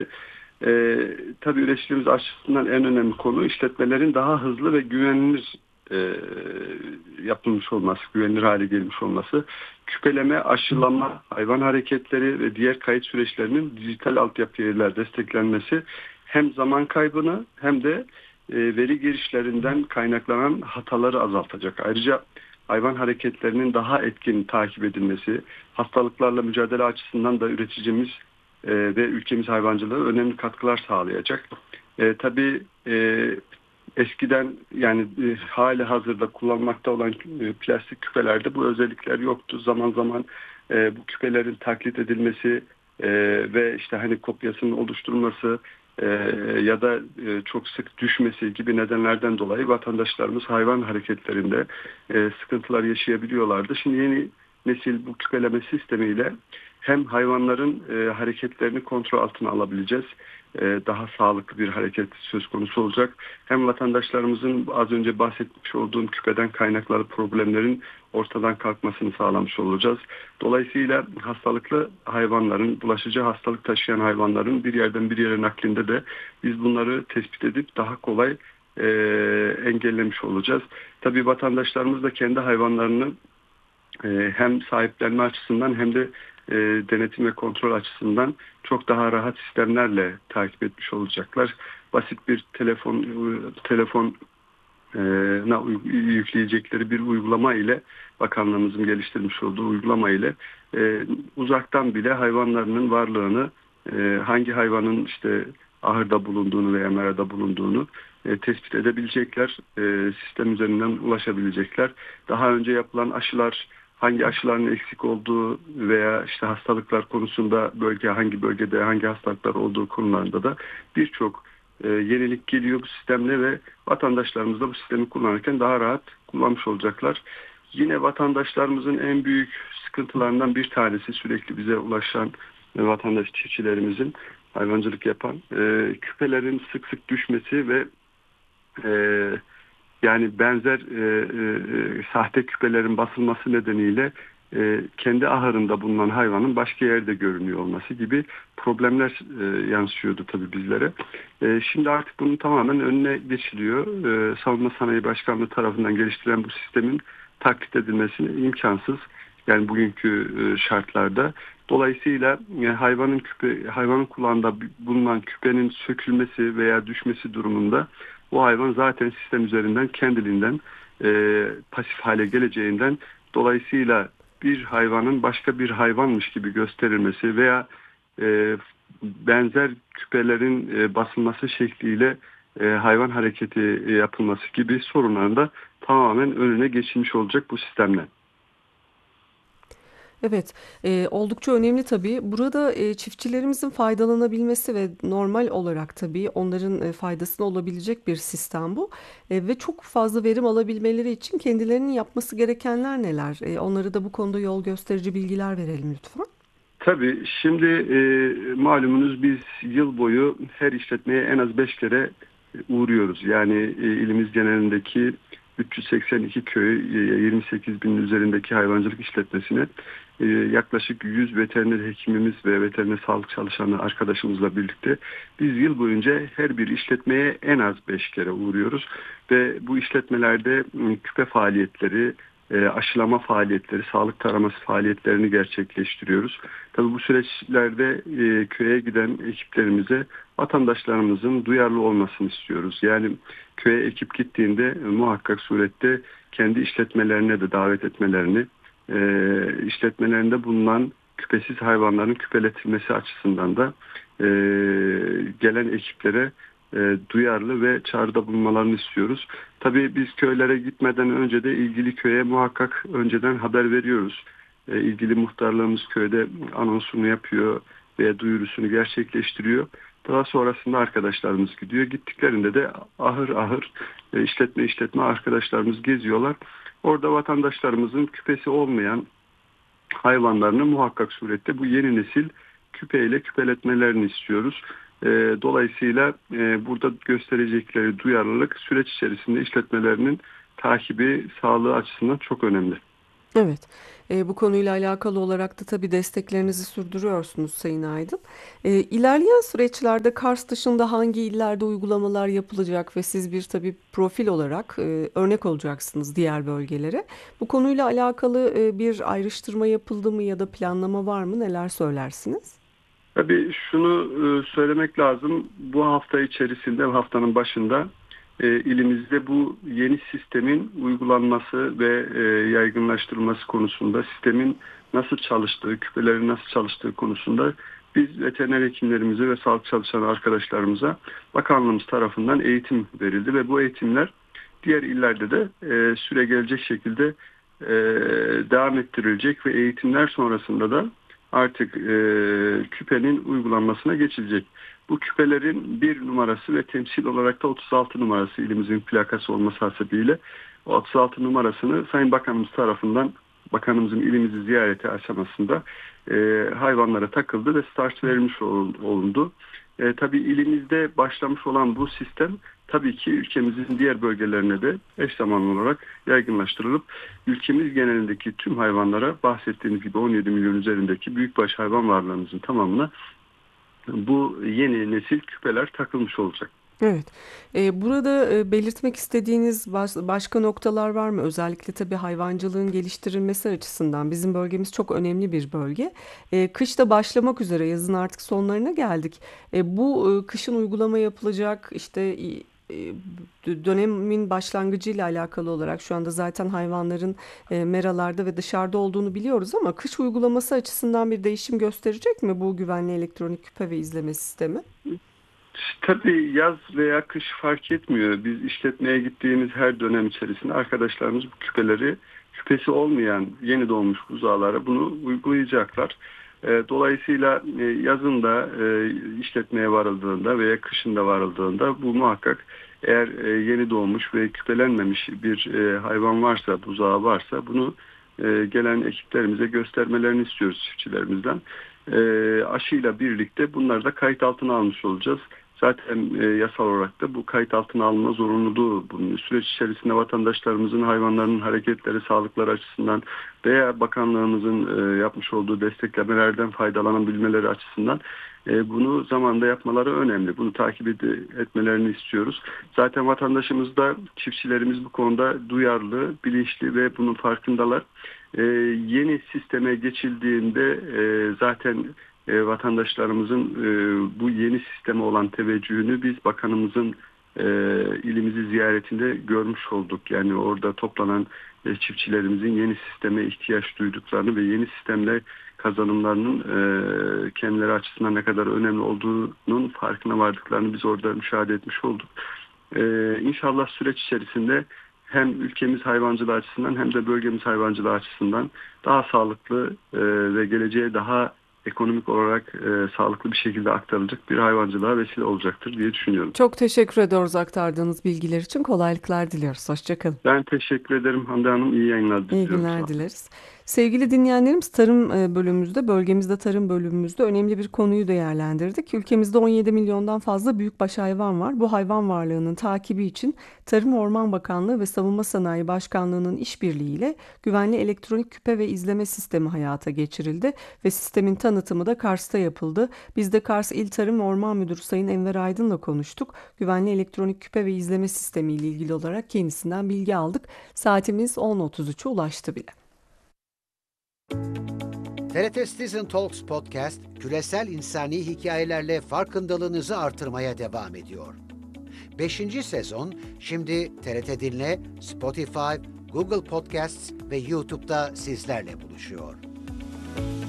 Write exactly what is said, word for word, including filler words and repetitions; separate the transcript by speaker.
Speaker 1: E, tabii üreticilerimiz açısından en önemli konu işletmelerin daha hızlı ve güvenilir e, yapılmış olması, güvenilir hale gelmiş olması. Küpeleme, aşılama, hayvan hareketleri ve diğer kayıt süreçlerinin dijital altyapıyla desteklenmesi hem zaman kaybını hem de e, veri girişlerinden kaynaklanan hataları azaltacak. Ayrıca hayvan hareketlerinin daha etkin takip edilmesi, hastalıklarla mücadele açısından da üreticimiz e, ve ülkemiz hayvancılığı önemli katkılar sağlayacak. E, tabii e, eskiden yani e, hali hazırda kullanmakta olan e, plastik küpelerde bu özellikler yoktu. Zaman zaman e, bu küpelerin taklit edilmesi e, ve işte hani kopyasının oluşturulması e, ya da e, çok sık düşmesi gibi nedenlerden dolayı vatandaşlarımız hayvan hareketlerinde e, sıkıntılar yaşayabiliyorlardı. Şimdi yeni nesil bu küpeleme sistemiyle hem hayvanların e, hareketlerini kontrol altına alabileceğiz. E, daha sağlıklı bir hareket söz konusu olacak. Hem vatandaşlarımızın az önce bahsetmiş olduğum küpeden kaynaklı problemlerin ortadan kalkmasını sağlamış olacağız. Dolayısıyla hastalıklı hayvanların, bulaşıcı hastalık taşıyan hayvanların bir yerden bir yere naklinde de biz bunları tespit edip daha kolay e, engellemiş olacağız. Tabii vatandaşlarımız da kendi hayvanlarını e, hem sahiplenme açısından hem de e, denetim ve kontrol açısından çok daha rahat sistemlerle takip etmiş olacaklar. Basit bir telefon telefon e, na yükleyecekleri bir uygulama ile bakanlığımızın geliştirmiş olduğu uygulama ile e, uzaktan bile hayvanlarının varlığını, e, hangi hayvanın işte ahırda bulunduğunu veya merada bulunduğunu e, tespit edebilecekler. E, sistem üzerinden ulaşabilecekler. Daha önce yapılan aşılar, hangi aşıların eksik olduğu veya işte hastalıklar konusunda bölge hangi bölgede hangi hastalıklar olduğu konularında da birçok e, yenilik geliyor bu sistemle ve vatandaşlarımız da bu sistemi kullanırken daha rahat kullanmış olacaklar. Yine vatandaşlarımızın en büyük sıkıntılarından bir tanesi sürekli bize ulaşan e, vatandaş çiftçilerimizin hayvancılık yapan e, küpelerin sık sık düşmesi ve e, yani benzer e, e, sahte küpelerin basılması nedeniyle e, kendi ahırında bulunan hayvanın başka yerde görünüyor olması gibi problemler e, yansıyordu tabii bizlere. E, şimdi artık bunun tamamen önüne geçiliyor. E, Savunma Sanayi Başkanlığı tarafından geliştirilen bu sistemin taklit edilmesi imkansız. Yani bugünkü e, şartlarda. Dolayısıyla e, hayvanın küpe, hayvanın kulağında bulunan küpenin sökülmesi veya düşmesi durumunda o hayvan zaten sistem üzerinden kendiliğinden e, pasif hale geleceğinden dolayısıyla bir hayvanın başka bir hayvanmış gibi gösterilmesi veya e, benzer küpelerin e, basılması şekliyle e, hayvan hareketi e, yapılması gibi sorunların da tamamen önüne geçilmiş olacak bu sistemle.
Speaker 2: Evet, e, oldukça önemli tabii. Burada e, çiftçilerimizin faydalanabilmesi ve normal olarak tabii onların e, faydasına olabilecek bir sistem bu. E, ve çok fazla verim alabilmeleri için kendilerinin yapması gerekenler neler? E, onları da bu konuda yol gösterici bilgiler verelim lütfen.
Speaker 1: Tabii şimdi e, malumunuz biz yıl boyu her işletmeye en az beş kere uğruyoruz. Yani e, ilimiz genelindeki üç yüz seksen iki köy, e, yirmi sekiz binin üzerindeki hayvancılık işletmesine e, yaklaşık yüz veteriner hekimimiz ve veteriner sağlık çalışanı arkadaşımızla birlikte biz yıl boyunca her bir işletmeye en az beş kere uğruyoruz. Ve bu işletmelerde m, küpe faaliyetleri, e, aşılama faaliyetleri, sağlık taraması faaliyetlerini gerçekleştiriyoruz. Tabii bu süreçlerde e, köye giden ekiplerimize vatandaşlarımızın duyarlı olmasını istiyoruz. Yani köye ekip gittiğinde e, muhakkak surette kendi işletmelerine de davet etmelerini, e, işletmelerinde bulunan küpesiz hayvanların küpeletilmesi açısından da e, gelen ekiplere e, duyarlı ve çağrıda bulunmalarını istiyoruz. Tabii biz köylere gitmeden önce de ilgili köye muhakkak önceden haber veriyoruz. E, ilgili muhtarlığımız köyde anonsunu yapıyor ve duyurusunu gerçekleştiriyor. Daha sonrasında arkadaşlarımız gidiyor. Gittiklerinde de ahır ahır e, işletme işletme arkadaşlarımız geziyorlar. Orada vatandaşlarımızın küpesi olmayan hayvanlarını muhakkak surette bu yeni nesil küpeyle küpeletmelerini istiyoruz. E, dolayısıyla e, burada gösterecekleri duyarlılık süreç içerisinde işletmelerinin takibi sağlığı açısından çok önemli.
Speaker 2: Evet. Eee, bu konuyla alakalı olarak da tabii desteklerinizi sürdürüyorsunuz Sayın Aydın. Eee, ilerleyen süreçlerde Kars dışında hangi illerde uygulamalar yapılacak ve siz bir tabii profil olarak eee, örnek olacaksınız diğer bölgelere. Bu konuyla alakalı eee, bir ayrıştırma yapıldı mı ya da planlama var mı? Neler söylersiniz?
Speaker 1: Tabii şunu e, söylemek lazım. Bu hafta içerisinde, haftanın başında e, ilimizde bu yeni sistemin uygulanması ve e, yaygınlaştırılması konusunda, sistemin nasıl çalıştığı, küpelerin nasıl çalıştığı konusunda biz veteriner hekimlerimize ve sağlık çalışan arkadaşlarımıza bakanlığımız tarafından eğitim verildi ve bu eğitimler diğer illerde de e, süre gelecek şekilde e, devam ettirilecek ve eğitimler sonrasında da artık e, küpenin uygulanmasına geçilecek. Bu küpelerin bir numarası ve temsil olarak da otuz altı numarası ilimizin plakası olması hasebiyle o otuz altı numarasını Sayın Bakanımız tarafından bakanımızın ilimizi ziyareti aşamasında e, hayvanlara takıldı ve start verilmiş olundu. E, tabii ilimizde başlamış olan bu sistem tabii ki ülkemizin diğer bölgelerine de eş zamanlı olarak yaygınlaştırılıp ülkemiz genelindeki tüm hayvanlara bahsettiğimiz gibi on yedi milyon üzerindeki büyükbaş hayvan varlığımızın tamamına bu yeni nesil küpeler takılmış olacak.
Speaker 2: Evet. Eee, burada eee, belirtmek istediğiniz baş- başka noktalar var mı? Özellikle tabii hayvancılığın geliştirilmesi açısından bizim bölgemiz çok önemli bir bölge. Eee, kış da başlamak üzere, yazın artık sonlarına geldik. E, bu e, kışın uygulama yapılacak işte i- e, d- dönemin başlangıcıyla alakalı olarak şu anda zaten hayvanların e, meralarda ve dışarıda olduğunu biliyoruz ama kış uygulaması açısından bir değişim gösterecek mi bu güvenli elektronik küpe ve izleme sistemi?
Speaker 1: Tabii yaz veya kış fark etmiyor. Biz işletmeye gittiğimiz her dönem içerisinde arkadaşlarımız bu küpeleri küpesi olmayan yeni doğmuş buzağlara bunu uygulayacaklar. E, Dolayısıyla e, yazın da e, işletmeye varıldığında veya kışın da varıldığında bu muhakkak eğer e, yeni doğmuş ve küpelenmemiş bir e, hayvan varsa, buzağı varsa bunu e, gelen ekiplerimize göstermelerini istiyoruz çiftçilerimizden. E, Aşıyla birlikte bunları da kayıt altına almış olacağız. Zaten e, yasal olarak da bu kayıt altına alınma zorunluluğu bunun süreç içerisinde vatandaşlarımızın hayvanların hareketleri, sağlıkları açısından veya bakanlığımızın e, yapmış olduğu desteklemelerden faydalanabilmeleri açısından e, bunu zamanda yapmaları önemli. Bunu takip ed- etmelerini istiyoruz. Zaten vatandaşımız da çiftçilerimiz bu konuda duyarlı, bilinçli ve bunun farkındalar. E, Yeni sisteme geçildiğinde e, zaten e, vatandaşlarımızın e, bu yeni sisteme olan teveccühünü biz bakanımızın e, ilimizi ziyaretinde görmüş olduk. Yani orada toplanan e, çiftçilerimizin yeni sisteme ihtiyaç duyduklarını ve yeni sistemle kazanımlarının e, kendileri açısından ne kadar önemli olduğunun farkına vardıklarını biz orada müşahede etmiş olduk. E, İnşallah süreç içerisinde hem ülkemiz hayvancılığı açısından hem de bölgemiz hayvancılığı açısından daha sağlıklı e, ve geleceğe daha ekonomik olarak e, sağlıklı bir şekilde aktarılacak bir hayvancılığa vesile olacaktır diye düşünüyorum.
Speaker 2: Çok teşekkür ediyoruz aktardığınız bilgiler için. Kolaylıklar diliyoruz. Hoşça kalın.
Speaker 1: Ben teşekkür ederim Hande Hanım. İyi yayınlar
Speaker 2: İyi
Speaker 1: diliyorum. Sağ
Speaker 2: günler
Speaker 1: olun.
Speaker 2: dileriz. Sevgili dinleyenlerimiz, tarım e, bölümümüzde, bölgemizde tarım bölümümüzde önemli bir konuyu değerlendirdik. Ülkemizde on yedi milyondan fazla büyükbaş hayvan var. Bu hayvan varlığının takibi için Tarım Orman Bakanlığı ve Savunma Sanayi Başkanlığı'nın işbirliğiyle güvenli elektronik küpe ve izleme sistemi hayata geçirildi ve sistemin tanıtımı da Kars'ta yapıldı. Biz de Kars İl Tarım ve Orman Müdürü Sayın Enver Aydın'la konuştuk. Güvenli elektronik küpe ve izleme sistemi ile ilgili olarak kendisinden bilgi aldık. Saatimiz on otuz üçe ulaştı bile.
Speaker 3: T R T Citizen Talks Podcast, küresel insani hikayelerle farkındalığınızı artırmaya devam ediyor. Beşinci sezon şimdi T R T Dinle, Spotify, Google Podcasts ve YouTube'da sizlerle buluşuyor.